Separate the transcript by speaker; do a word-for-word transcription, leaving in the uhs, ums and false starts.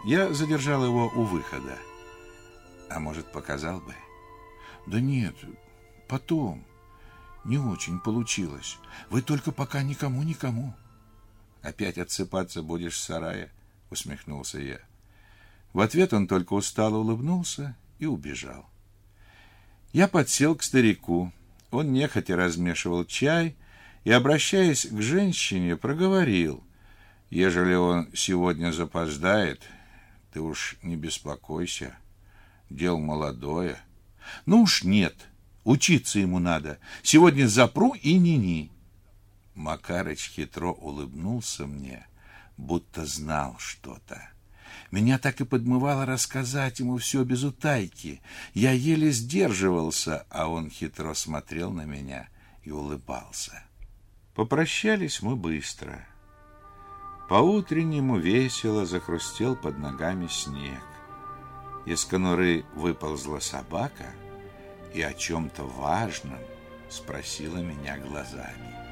Speaker 1: Я задержал его у выхода. А может, показал бы? Да нет, потом. Не очень получилось. Вы только пока никому-никому. Опять отсыпаться будешь в сарае? Усмехнулся я. В ответ он только устало улыбнулся и убежал. Я подсел к старику. Он нехотя размешивал чай и, обращаясь к женщине, проговорил: ежели он сегодня запоздает, ты уж не беспокойся. Дело молодое. Ну уж нет, учиться ему надо. Сегодня запру и ни-ни. Макарыч хитро улыбнулся мне, будто знал что-то. Меня так и подмывало рассказать ему все без утайки. Я еле сдерживался, а он хитро смотрел на меня и улыбался. Попрощались мы быстро. По-утреннему весело захрустел под ногами снег. Из конуры выползла собака и о чем-то важном спросила меня глазами.